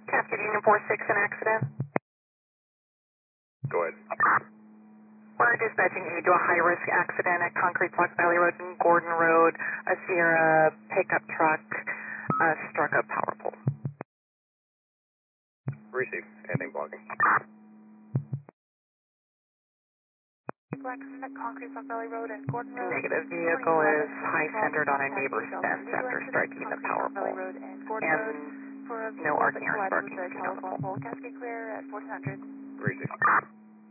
Cascade Union 46, an accident. Go ahead. We're dispatching aid to a high-risk accident at Concrete Block Valley Road and Gordon Road. A Sierra pickup truck struck a power pole. Receive. Anything blocking? Accident at Concrete Block Valley Road and Gordon Road. Negative. Vehicle is high-centered on a neighbor's fence after striking the power pole. And no arcing or sparking between on the pole. Cascade clear at 1400. Receive.